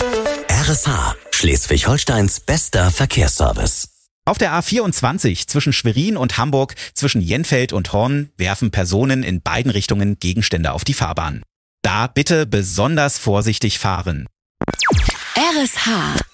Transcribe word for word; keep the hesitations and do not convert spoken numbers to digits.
R S H, Schleswig-Holsteins bester Verkehrsservice. Auf der A vierundzwanzig zwischen Schwerin und Hamburg, zwischen Jenfeld und Horn, werfen Personen in beiden Richtungen Gegenstände auf die Fahrbahn. Da bitte besonders vorsichtig fahren. R S H